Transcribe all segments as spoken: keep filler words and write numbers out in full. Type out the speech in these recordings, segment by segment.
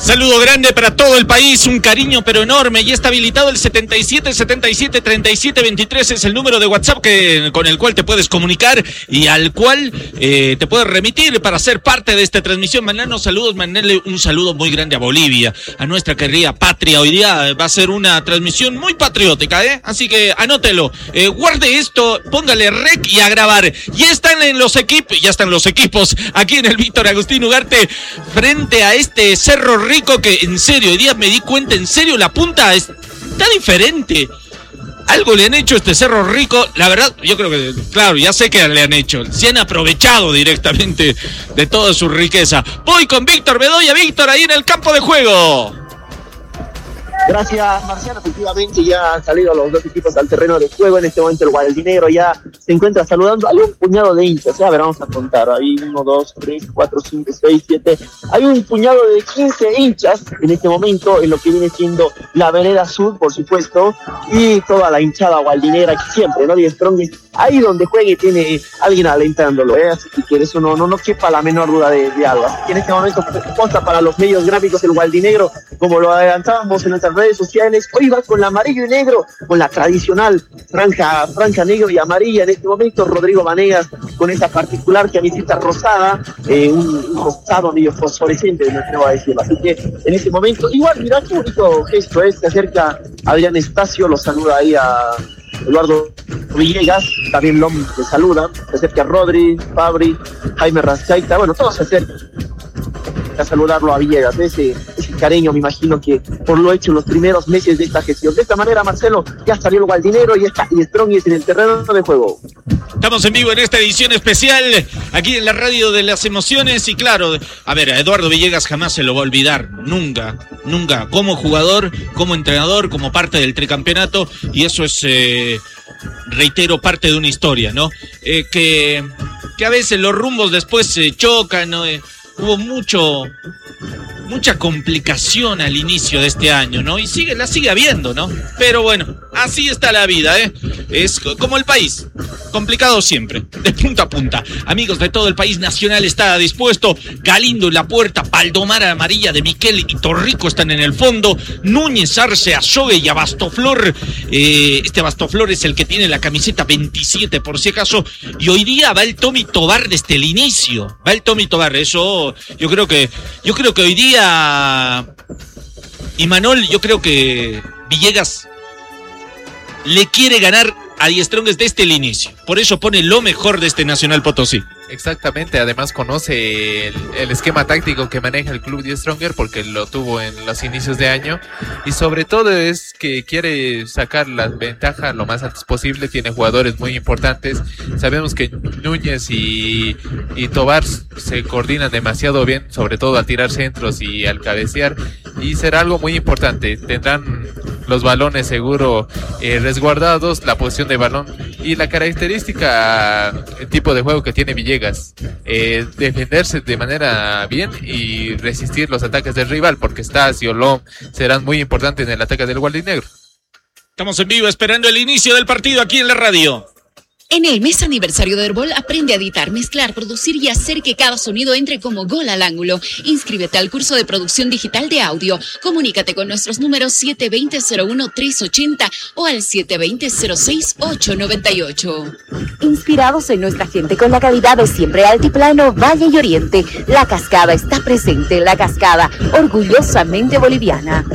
Saludo grande para todo el país, un cariño pero enorme. Y está habilitado el setenta y siete setenta y siete treinta y siete veintitrés, es el número de WhatsApp que, con el cual te puedes comunicar y al cual eh, te puedes remitir para ser parte de esta transmisión. Mandarnos saludos, mandarle un saludo muy grande a Bolivia, a nuestra querida patria. Hoy día va a ser una transmisión muy patriótica, ¿eh? Así que anótelo, eh, guarde esto, póngale rec y a grabar. Ya están en los equipos, ya están los equipos aquí en el Víctor Agustín Ugarte, frente a este Cerro Rico. Rico, que en serio, hoy día me di cuenta, en serio, la punta es, está diferente. Algo le han hecho a este Cerro Rico, la verdad, yo creo que, claro, ya sé que le han hecho, se han aprovechado directamente de toda su riqueza. Voy con Víctor Bedoya. Víctor, ahí en el campo de juego. Gracias, Marciano. Efectivamente ya han salido los dos equipos al terreno de juego. En este momento el Gualdinegro ya se encuentra saludando. Hay un puñado de hinchas, ¿eh? A ver, vamos a contar. Hay uno, dos, tres, cuatro, cinco, seis, siete. Hay un puñado de quince hinchas en este momento en lo que viene siendo la vereda sur, por supuesto, y toda la hinchada gualdinegra que siempre, ¿no? Die Strongest, ahí donde juegue tiene alguien alentándolo, ¿eh? Así que eso no, no, no quepa la menor duda de, de algo. Así que en este momento posta para los medios gráficos el Gualdinegro, como lo adelantábamos en nuestras redes sociales. Hoy va con la amarillo y negro, con la tradicional franja, franja negro y amarilla. En este momento Rodrigo Vanegas con esa particular camiseta rosada, eh, un, un rosado medio fosforescente, me atrevo a decirlo. Así que en este momento, igual, mirá qué bonito gesto es, se acerca Adrián Estacio, lo saluda ahí a Eduardo Villegas, también Lom le saluda, se acerca Rodri, Fabri, Jaime Rascaita, bueno, todos se acercan a saludarlo a Villegas, ese, ese cariño me imagino que por lo hecho en los primeros meses de esta gestión. De esta manera, Marcelo, ya salió el Gualdinegro y está y Strongest en el terreno de juego. Estamos en vivo en esta edición especial aquí en la radio de las emociones y claro, a ver, a Eduardo Villegas jamás se lo va a olvidar, nunca, nunca, como jugador, como entrenador, como parte del tricampeonato, y eso es, eh, reitero, parte de una historia, ¿no? Eh, que, que a veces los rumbos después se chocan, ¿no? Eh, Hubo mucho, mucha complicación al inicio de este año, ¿no? Y sigue, la sigue habiendo, ¿no? Pero bueno, así está la vida, ¿eh? Es como el país, complicado siempre, de punta a punta. Amigos de todo el país, Nacional está dispuesto, Galindo en la puerta, Paldomar amarilla de Miquel y Torrico están en el fondo, Núñez, Arce, Azogue y Abastoflor. Eh, este Abastoflor es el que tiene la camiseta veintisiete, por si acaso, y hoy día va el Tommy Tobar desde el inicio, va el Tommy Tobar, eso yo creo que, yo creo que hoy día, Imanol, yo creo que Villegas le quiere ganar a Die Strongest desde el inicio. Por eso pone lo mejor de este Nacional Potosí. Exactamente, además conoce el, el esquema táctico que maneja el club Die Strongest porque lo tuvo en los inicios de año y sobre todo es que quiere sacar la ventaja lo más antes posible. Tiene jugadores muy importantes, sabemos que Núñez y, y Tobar se coordinan demasiado bien, sobre todo al tirar centros y al cabecear, y será algo muy importante. Tendrán los balones seguro eh, resguardados, la posición de balón y la característica, el tipo de juego que tiene Villegas, eh, defenderse de manera bien y resistir los ataques del rival, porque Stas y Olom serán muy importantes en el ataque del Gualdinegro. Estamos en vivo esperando el inicio del partido aquí en la radio. En el mes aniversario de Herbol, aprende a editar, mezclar, producir y hacer que cada sonido entre como gol al ángulo. Inscríbete al curso de producción digital de audio. Comunícate con nuestros números siete dos cero cero uno tres ocho cero o al siete dos cero cero seis ocho nueve ocho. Inspirados en nuestra gente con la calidad de siempre altiplano, Valle y Oriente, La Cascada está presente. La Cascada, orgullosamente boliviana.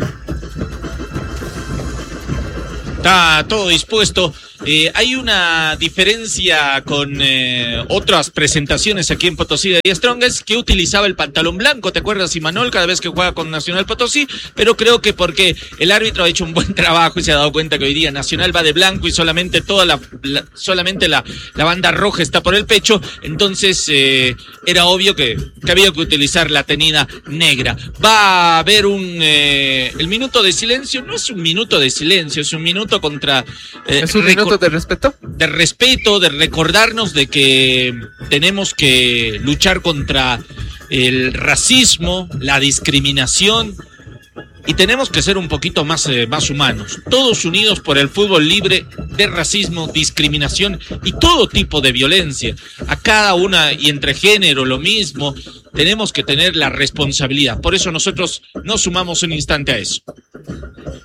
Está todo dispuesto. Eh, hay una diferencia con eh, otras presentaciones aquí en Potosí de Die Strongest, que utilizaba el pantalón blanco, ¿te acuerdas, Imanol? Cada vez que juega con Nacional Potosí, pero creo que porque el árbitro ha hecho un buen trabajo y se ha dado cuenta que hoy día Nacional va de blanco y solamente toda la, la solamente la, la banda roja está por el pecho, entonces eh, era obvio que, que había que utilizar la tenida negra. Va a haber un eh, el minuto de silencio, no es un minuto de silencio, es un minuto contra eh, es un minuto de respeto, de respeto, de recordarnos de que tenemos que luchar contra el racismo, la discriminación, y tenemos que ser un poquito más, eh, más humanos, todos unidos por el fútbol libre de racismo, discriminación y todo tipo de violencia, a cada una, y entre género lo mismo. tenemos que tener la responsabilidad. Por eso nosotros nos sumamos un instante a eso.